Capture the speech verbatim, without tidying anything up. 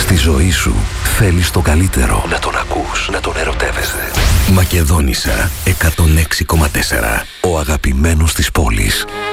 Στη ζωή σου θέλεις το καλύτερο. Να τον ακούς, να τον ερωτεύεσαι. Μακεδόνισσα εκατόν έξι κόμμα τέσσερα. Ο αγαπημένος της πόλης.